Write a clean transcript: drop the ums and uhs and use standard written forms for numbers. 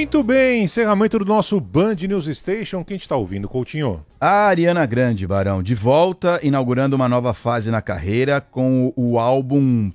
Muito bem, encerramento do nosso Band News Station. Quem está ouvindo, Coutinho? A Ariana Grande, Barão, de volta, inaugurando uma nova fase na carreira com o álbum